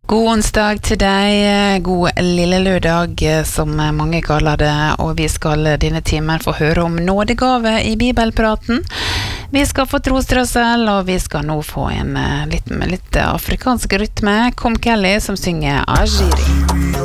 God onsdag til deg, god lille lørdag som mange kaller det, og vi skal denne timen få høre om nådegave i Bibelpraten. Vi skal få trostrøssel, og vi skal nå få en litt afrikansk rytme. Kom Kelly som synger Ajiri.